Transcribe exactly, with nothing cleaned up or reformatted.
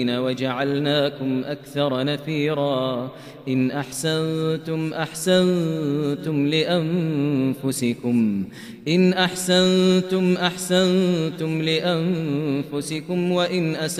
وجعلناكم أكثر نفيرا إن أحسنتم أحسنتم لأنفسكم إن أحسنتم أحسنتم لأنفسكم وإن أسأتم